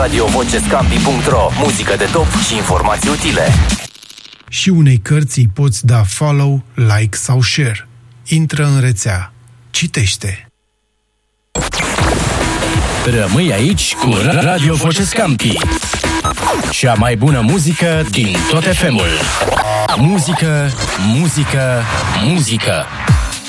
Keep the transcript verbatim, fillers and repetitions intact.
radio voce scampi punct ro. Muzică de top și informații utile. Și unei cărți îi poți da follow, like sau share. Intră în rețea. Citește. Rămâi aici cu Radio Voce Scampi. Cea mai bună muzică din tot F M-ul. Muzică, muzică, muzică.